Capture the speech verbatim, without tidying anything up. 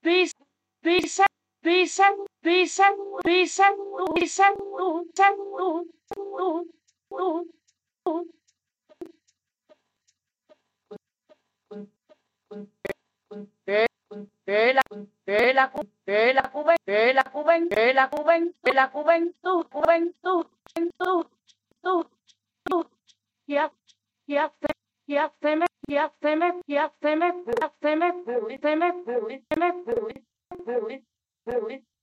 Peace, peace, peace, peace, peace, peace, que la que la que la juven que la juven que la juven que la juventud juventud juventud tú tú ya ya se ya se me ya se me ya se me ya se me se me se me